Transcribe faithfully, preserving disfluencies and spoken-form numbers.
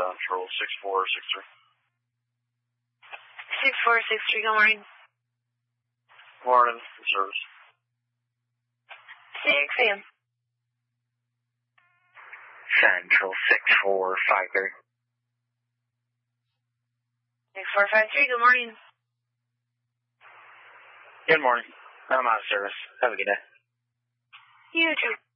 Central six four six three. six four six three, good morning. Morning, service. six a.m. Central six four five three. six four five three, good morning. Good morning. I'm out of service. Have a good day. You too.